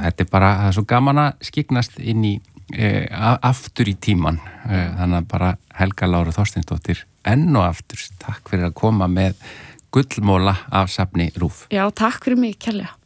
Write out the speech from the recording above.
þetta bara, það svo gaman að skiknast inn í aftur í tíman. Þannig að bara Helga Lára Þorsteinsdóttir enn og aftur, takk fyrir að koma með gullmóla af safni RÚV. Já, takk fyrir mig kærlega.